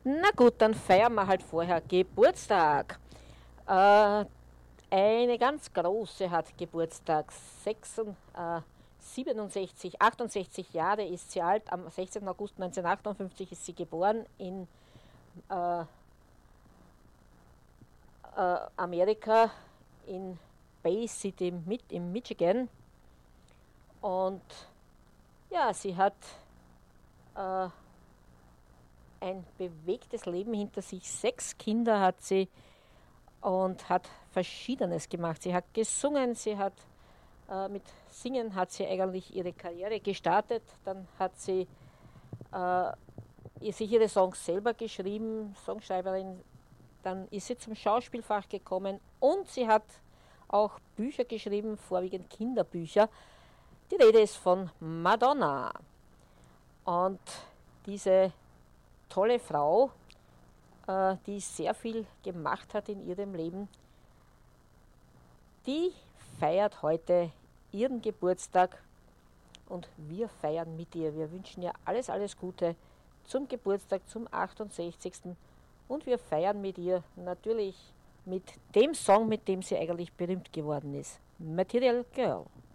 Na gut, dann feiern wir halt vorher Geburtstag. Eine ganz große hat Geburtstag. 68 Jahre ist sie alt. Am 16. August 1958 ist sie geboren in äh, Amerika, in Bay City im Michigan. Und ja, sie hat äh, ein bewegtes Leben hinter sich. 6 Kinder hat sie und hat Verschiedenes gemacht. Sie hat gesungen, mit Singen hat sie eigentlich ihre Karriere gestartet. Dann hat sie sich ihre Songs selber geschrieben, Songschreiberin. Dann ist sie zum Schauspielfach gekommen und sie hat auch Bücher geschrieben, vorwiegend Kinderbücher. Die Rede ist von Madonna. Und diese tolle Frau, die sehr viel gemacht hat in ihrem Leben, die feiert heute ihren Geburtstag und wir feiern mit ihr. Wir wünschen ihr alles, alles Gute zum Geburtstag, zum 68. Und wir feiern mit ihr natürlich mit dem Song, mit dem sie eigentlich berühmt geworden ist. Material Girl.